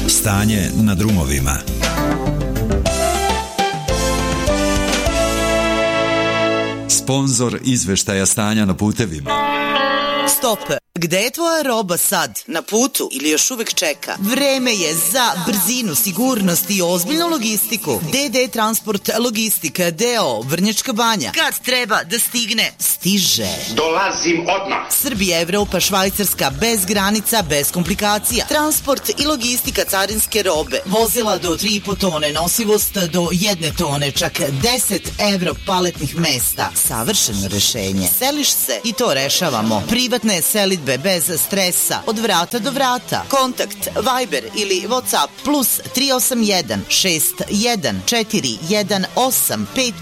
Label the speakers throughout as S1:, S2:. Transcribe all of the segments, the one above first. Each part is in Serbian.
S1: Stanje na drumovima. Sponzor izveštaja stanja na putevima.
S2: Stop! Gde je tvoja roba sad? Na putu ili još uvek čeka? Vreme je za brzinu, sigurnost i ozbiljnu logistiku. DD Transport Logistika D.O. Vrnjačka Banja. Kad treba da stigne, stiže.
S3: Dolazim odmah.
S2: Srbija, Evropa, Švajcarska, bez granica, bez komplikacija. Transport i logistika carinske robe. Vozila do 3,5 tone, nosivost do 1 tone, čak 10 evro paletnih mesta. Savršeno rešenje. Seliš se i to rešavamo. Privatne selidbe bez stresa, od vrata do vrata. Kontakt Viber ili WhatsApp plus 381 61 418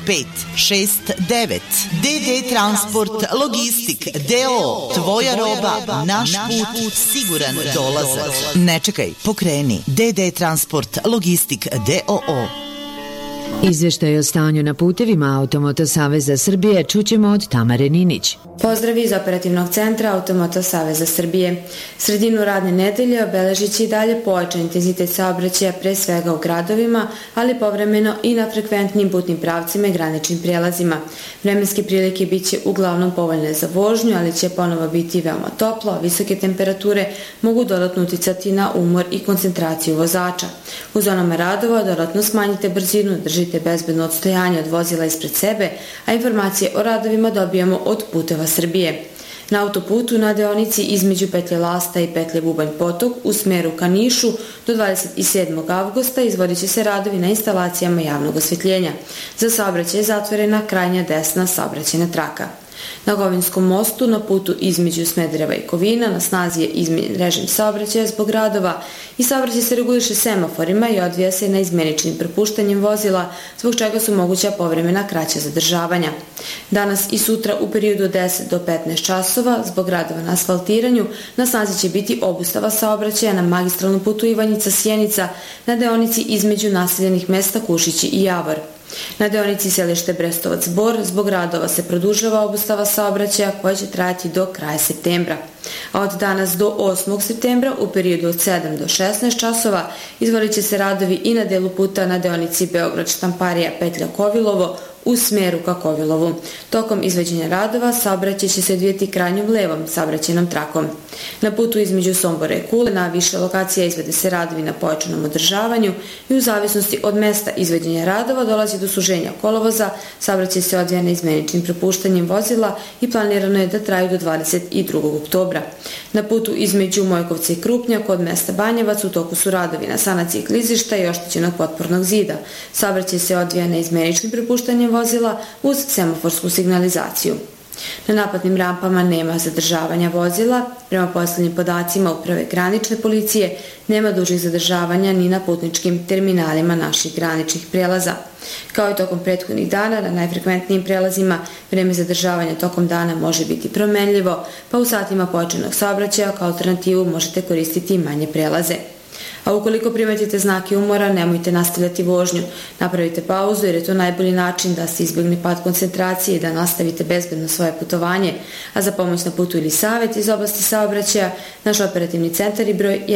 S2: 5569. DD Transport Logistik D.O. Tvoja roba, naš put, siguran dolazak. Ne čekaj, pokreni. DD Transport Logistik D.O.O.
S4: Izveštaj o stanju na putevima Automoto Saveza Srbije čućemo od Tamare Ninić.
S5: Pozdrav iz operativnog centra Automoto Saveza Srbije. Sredinu radne nedelje obeležit će i dalje pojačan intenzitet saobraćaja pre svega u gradovima, ali povremeno i na frekventnim putnim pravcima i graničnim prijelazima. Vremenske prilike bit će uglavnom povoljne za vožnju, ali će ponovo biti veoma toplo, a visoke temperature mogu dodatno uticati na umor i koncentraciju vozača. U zonama radova dodatno smanjite brzinu, držite bezbedno odstojanje od vozila ispred sebe, a informacije o radovima dobijamo od Puteva Srbije. Na autoputu na deonici između petlje Lasta i petlje Bubanj Potok u smeru ka Nišu do 27. avgusta izvodit će se radovi na instalacijama javnog osvetljenja. Za saobraćaj je zatvorena krajnja desna saobraćajna traka. Na Govinskom mostu na putu između Smedereva i Kovina na snazi je izmenjen režim saobraćaja zbog radova i saobraćaj se reguliše semaforima i odvija se na izmeničnim propuštanjem vozila, zbog čega su moguća povremena kraća zadržavanja. Danas i sutra u periodu od 10 do 15 časova zbog radova na asfaltiranju na snazi će biti obustava saobraćaja na magistralnom putu Ivanjica-Sjenica na deonici između naseljenih mesta Kušići i Javor. Na deonici selište Brestovac-Bor zbog radova se produžava obustava saobraćaja koja će trajati do kraja septembra. A od danas do 8. septembra u periodu od 7 do 16 časova izvodit će se radovi i na delu puta na deonici Beograd-Štamparija petlja Kovilovo u smeru ka Kovilovu. Tokom izvođenja radova saobraćaj će se odvijeti krajnjom levom saobraćajnom trakom. Na putu između Sombora i Kule na više lokacija izvede se radovi na pojačanom održavanju i u zavisnosti od mesta izvođenja radova dolazi do suženja kolovoza, saobraćaj se odvija na izmeničnim propuštanjem vozila i planirano je da traju do 22. oktobra. Na putu između Mojkovca i Krupnja kod mesta Banjevac u toku su radovi na sanaciji klizišta i oštećenog potpornog zida. Saobraćaj se odvija na izmeničnim propuštanjem vozila uz semaforsku signalizaciju. Na naplatnim rampama nema zadržavanja vozila. Prema poslednjim podacima Uprave granične policije nema dužih zadržavanja ni na putničkim terminalima naših graničnih prelaza. Kao i tokom prethodnih dana, na najfrekventnijim prelazima vreme zadržavanja tokom dana može biti promenljivo, pa u satima pojačanog saobraćaja kao alternativu možete koristiti manje prelaze. A ukoliko primetite znake umora, nemojte nastavljati vožnju. Napravite pauzu jer je to najbolji način da se izbjegne pad koncentracije i da nastavite bezbedno svoje putovanje. A za pomoć na putu ili savjet iz oblasti saobraćaja, naš operativni centar i broj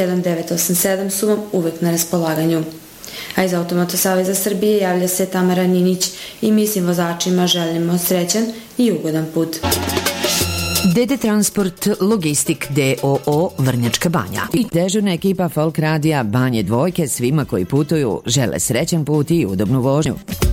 S5: 1987 su vam uvek na raspolaganju. A iz Automoto Saveza Srbije javlja se Tamara Ninić i mi svim vozačima želimo srećan i ugodan put.
S4: DD Transport Logistik D.O.O. Vrnjačka Banja i dežurna ekipa Folk Radija Banje Dvojke svima koji putuju žele srećan put i udobnu vožnju.